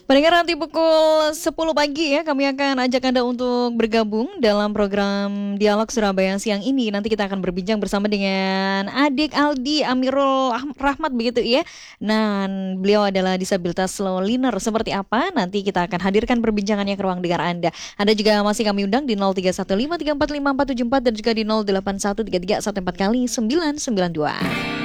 Pendengar, nanti pukul 10 pagi ya kami akan ajak Anda untuk bergabung dalam program Dialog Surabaya siang ini. Nanti kita akan berbincang bersama dengan adik Aldi Amirul Rahmat begitu ya. Nah, beliau adalah disabilitas slow learner. Seperti apa? Nanti kita akan hadirkan perbincangannya ke ruang dengar Anda. Anda juga masih kami undang di 0315345474 dan juga di 08133144 kali 992.